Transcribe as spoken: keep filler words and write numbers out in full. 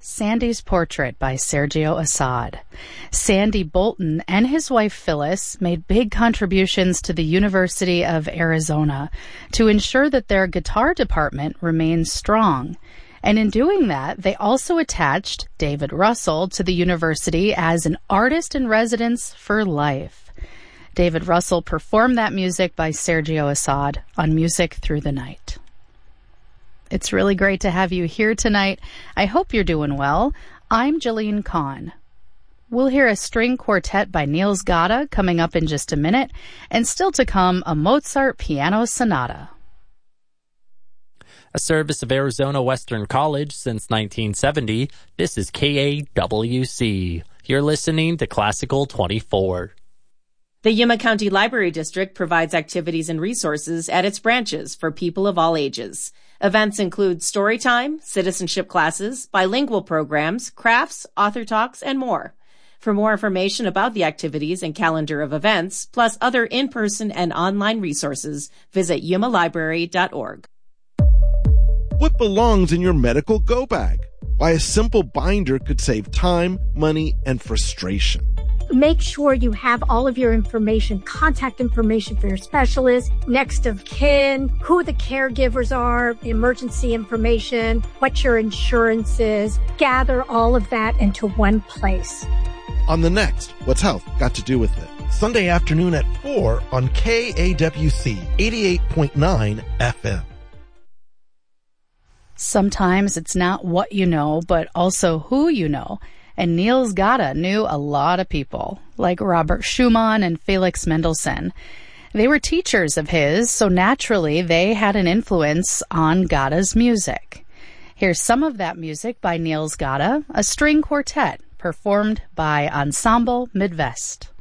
Sandy's Portrait by Sergio Assad. Sandy Bolton and his wife Phyllis made big contributions to the University of Arizona to ensure that their guitar department remains strong. And in doing that, they also attached David Russell to the university as an artist in residence for life. David Russell performed that music by Sergio Assad on Music Through the Night. It's really great to have you here tonight. I hope you're doing well. I'm Jillian Kahn. We'll hear a string quartet by Niels Gade coming up in just a minute, and still to come, a Mozart piano sonata. A service of Arizona Western College since nineteen seventy, this is K A W C. You're listening to Classical twenty-four. The Yuma County Library District provides activities and resources at its branches for people of all ages. Events include storytime, citizenship classes, bilingual programs, crafts, author talks, and more. For more information about the activities and calendar of events, plus other in-person and online resources, visit yuma library dot org. What belongs in your medical go bag? Why a simple binder could save time, money, and frustration. Make sure you have all of your information, contact information for your specialist, next of kin, who the caregivers are, the emergency information, what your insurance is. Gather all of that into one place. On the next, What's Health Got to Do with It? Sunday afternoon at four on K A W C eighty-eight point nine F M. Sometimes it's not what you know, but also who you know. And Niels Gade knew a lot of people, like Robert Schumann and Felix Mendelssohn. They were teachers of his, so naturally they had an influence on Gade's music. Here's some of that music by Niels Gade, a string quartet performed by Ensemble Midwest.